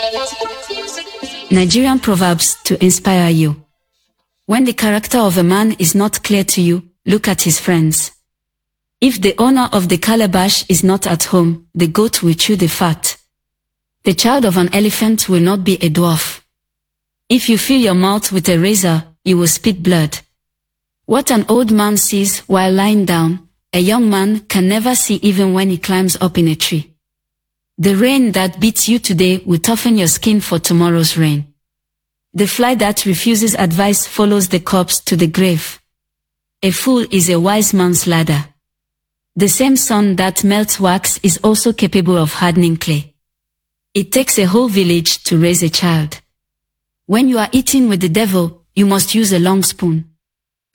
Nigerian proverbs to inspire you. When the character of a man is not clear to you, look at his friends. If the owner of the calabash is not at home, the goat will chew the fat. The child of an elephant will not be a dwarf. If you fill your mouth with a razor, you will spit blood. What an old man sees while lying down, a young man can never see even when he climbs up in a tree. The rain that beats you today will toughen your skin for tomorrow's rain. The fly that refuses advice follows the corpse to the grave. A fool is a wise man's ladder. The same sun that melts wax is also capable of hardening clay. It takes a whole village to raise a child. When you are eating with the devil, you must use a long spoon.